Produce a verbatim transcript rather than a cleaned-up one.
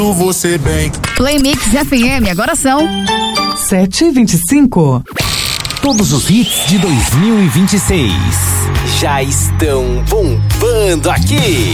você bem. Play Mix F M, agora são sete e vinte e cinco. Todos os hits de dois mil e vinte e seis já estão bombando aqui.